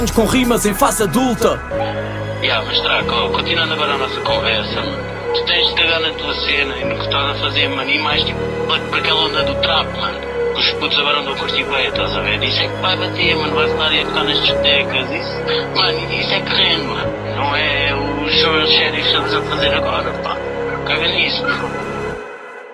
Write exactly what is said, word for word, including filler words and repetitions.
com rimas em face adulta. Yeah, mas Traco, continuando agora a nossa conversa, mano. Tu tens de cagar na tua cena e no que estás a fazer, mano, e mais tipo, para aquela onda do trap, mano. Os putos agora andam a curtir bué, estás a ver? Isso é que vai bater, mano, vai falar e a tocar nas discotecas, isso, mano, isso é que rende, mano. Não é os sheriffs a fazer agora, pá. Caga nisso, mano.